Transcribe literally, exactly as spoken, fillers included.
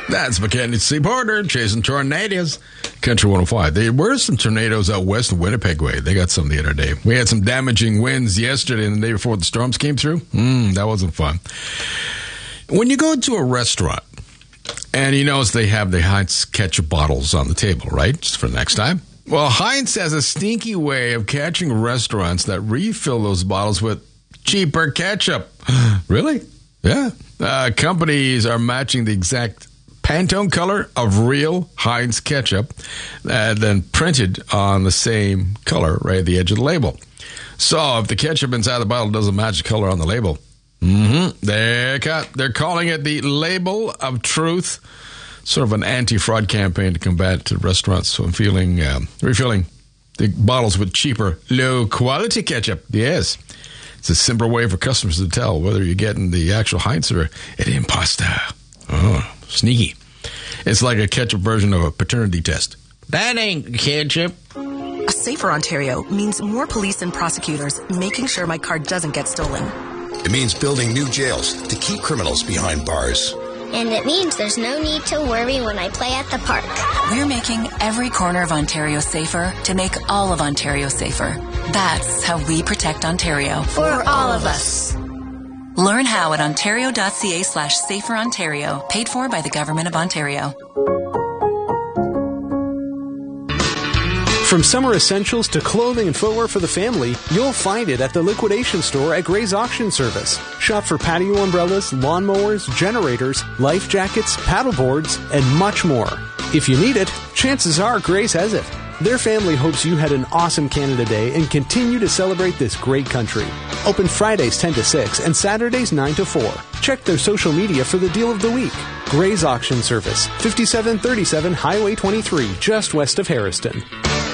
That's Mackenzie C. Porter chasing tornadoes. Country one oh five. There were some tornadoes out west of Winnipeg way. They got some the other day. We had some damaging winds yesterday and the day before the storms came through. Mm, that wasn't fun. When you go to a restaurant and you notice they have the Heinz ketchup bottles on the table, right? Just for next time. Well, Heinz has a sneaky way of catching restaurants that refill those bottles with cheaper ketchup. Really? Yeah. Uh, companies are matching the exact Pantone color of real Heinz ketchup, uh, then printed on the same color right at the edge of the label. So if the ketchup inside the bottle doesn't match the color on the label, mm-hmm, they're cut. They're calling it the label of truth. Sort of an anti-fraud campaign to combat restaurants from feeling, um, refilling the bottles with cheaper, low-quality ketchup. Yes. It's a simple way for customers to tell whether you're getting the actual Heinz or an imposter. Oh, sneaky. It's like a ketchup version of a paternity test. That ain't ketchup. A safer Ontario means more police and prosecutors making sure my car doesn't get stolen. It means building new jails to keep criminals behind bars. And it means there's no need to worry when I play at the park. We're making every corner of Ontario safer to make all of Ontario safer. That's how we protect Ontario. For all of us. Learn how at ontario.ca slash safer Ontario. Paid for by the Government of Ontario. From summer essentials to clothing and footwear for the family, you'll find it at the liquidation store at Gray's Auction Service. Shop for patio umbrellas, lawnmowers, generators, life jackets, paddleboards, and much more. If you need it, chances are Gray's has it. Their family hopes you had an awesome Canada Day and continue to celebrate this great country. Open Fridays ten to six and Saturdays nine to four. Check their social media for the deal of the week. Gray's Auction Service, fifty-seven thirty-seven Highway twenty-three, just west of Harrison.